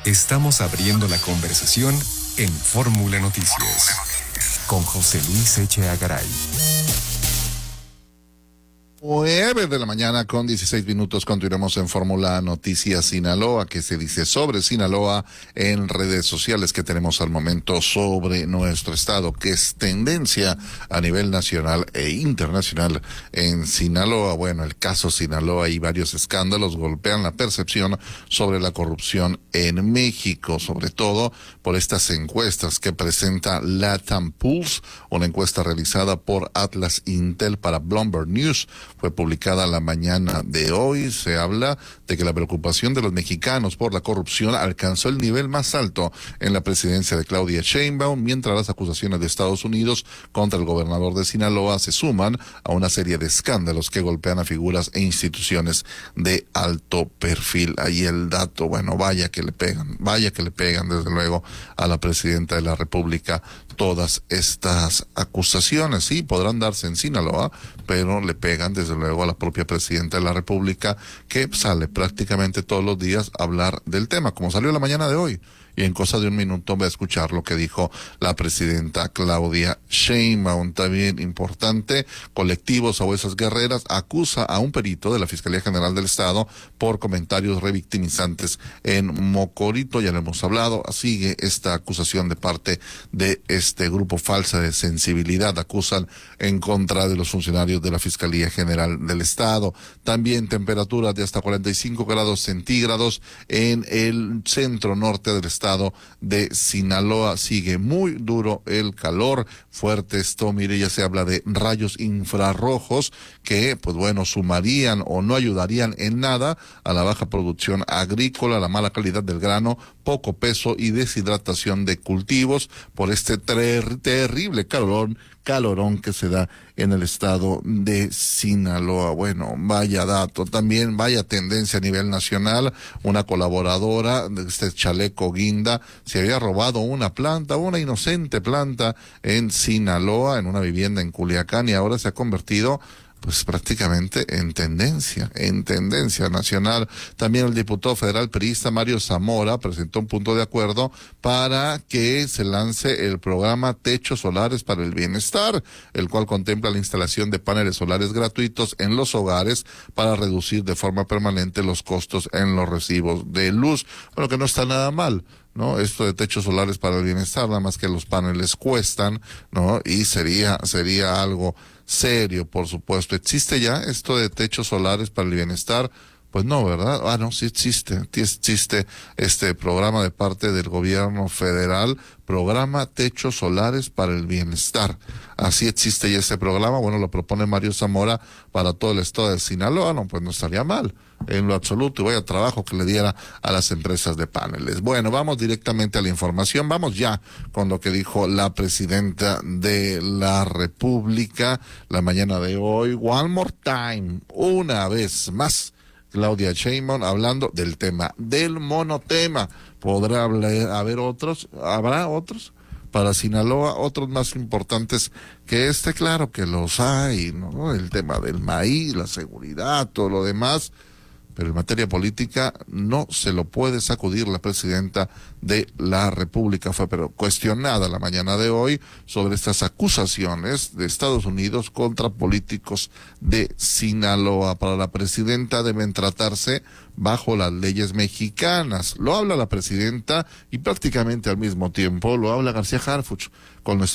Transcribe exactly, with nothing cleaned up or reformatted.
Estamos abriendo la conversación en Fórmula Noticias con José Luis Echeagaray. nueve de la mañana con dieciséis minutos. Continuamos en Fórmula Noticias Sinaloa. ¿Qué se dice sobre Sinaloa en redes sociales que tenemos al momento sobre nuestro estado? ¿Qué es tendencia a nivel nacional e internacional en Sinaloa? Bueno, el caso Sinaloa y varios escándalos golpean la percepción sobre la corrupción en México, sobre todo por estas encuestas que presenta Latam Pulse, una encuesta realizada por Atlas Intel para Bloomberg News. Fue publicada la mañana de hoy. Se habla de que la preocupación de los mexicanos por la corrupción alcanzó el nivel más alto en la presidencia de Claudia Sheinbaum, mientras las acusaciones de Estados Unidos contra el gobernador de Sinaloa se suman a una serie de escándalos que golpean a figuras e instituciones de alto perfil. Ahí el dato, bueno, vaya que le pegan, vaya que le pegan desde luego a la presidenta de la República todas estas acusaciones. Sí, podrán darse en Sinaloa, pero le pegan desde luego a la propia presidenta de la República, que sale prácticamente todos los días a hablar del tema, como salió la mañana de hoy. Y en cosa de un minuto voy a escuchar lo que dijo la presidenta Claudia Sheinbaum. También importante, colectivos Ovejas Guerreras acusa a un perito de la Fiscalía General del Estado por comentarios revictimizantes en Mocorito. Ya lo hemos hablado, sigue esta acusación de parte de este grupo falsa de sensibilidad. Acusan en contra de los funcionarios de la Fiscalía General del Estado. También temperaturas de hasta cuarenta y cinco grados centígrados en el centro norte del estado de Sinaloa. Sigue muy duro el calor, fuerte esto. Mire, ya se habla de rayos infrarrojos que, pues bueno, sumarían o no ayudarían en nada a la baja producción agrícola, la mala calidad del grano, poco peso y deshidratación de cultivos por este ter terrible calorón calorón que se da en el estado de Sinaloa. Bueno, vaya dato, también vaya tendencia a nivel nacional. Una colaboradora de este chaleco guinda se había robado una planta, una inocente planta en Sinaloa, en una vivienda en Culiacán, y ahora se ha convertido pues prácticamente en tendencia, en tendencia nacional. También el diputado federal priista Mario Zamora presentó un punto de acuerdo para que se lance el programa Techos Solares para el Bienestar, el cual contempla la instalación de paneles solares gratuitos en los hogares para reducir de forma permanente los costos en los recibos de luz. Bueno, que no está nada mal, ¿no? Esto de techos solares para el bienestar, nada más que los paneles cuestan, ¿no? Y sería, sería algo serio, por supuesto. ¿Existe ya esto de techos solares para el bienestar? Pues no, ¿verdad? Ah, no, sí existe, sí existe este programa de parte del gobierno federal, programa Techos Solares para el Bienestar. Así existe ya ese programa. Bueno, lo propone Mario Zamora para todo el estado de Sinaloa. No, pues no estaría mal en lo absoluto, y vaya trabajo que le diera a las empresas de paneles. Bueno, vamos directamente a la información. Vamos ya con lo que dijo la presidenta de la República la mañana de hoy. One more time, una vez más, Claudia Sheinbaum hablando del tema, del monotema. ¿Podrá hablar, haber otros? ¿Habrá otros? Para Sinaloa, otros más importantes que este, claro que los hay, ¿no? El tema del maíz, la seguridad, todo lo demás. Pero en materia política no se lo puede sacudir la presidenta de la República. Fue pero cuestionada la mañana de hoy sobre estas acusaciones de Estados Unidos contra políticos de Sinaloa. Para la presidenta deben tratarse bajo las leyes mexicanas. Lo habla la presidenta y prácticamente al mismo tiempo lo habla García Harfuch con nuestra